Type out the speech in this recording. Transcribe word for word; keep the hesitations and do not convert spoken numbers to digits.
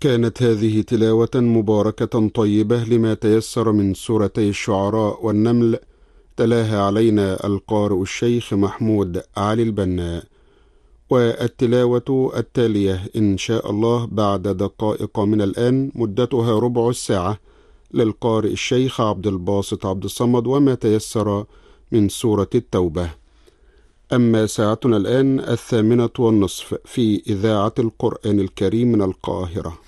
كانت هذه تلاوة مباركة طيبة لما تيسر من سورتي الشعراء والنمل، تلاها علينا القارئ الشيخ محمود علي البنا. والتلاوة التالية إن شاء الله بعد دقائق من الآن، مدتها ربع الساعة، للقارئ الشيخ عبد الباسط عبد الصمد وما تيسر من سورة التوبة. أما ساعتنا الآن الثامنة والنصف في إذاعة القرآن الكريم من القاهرة.